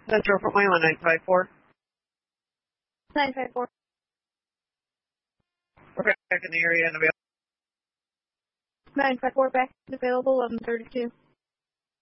Central Fort Wayne 954. 954. We're back in the area and available. 954 back available, 1132.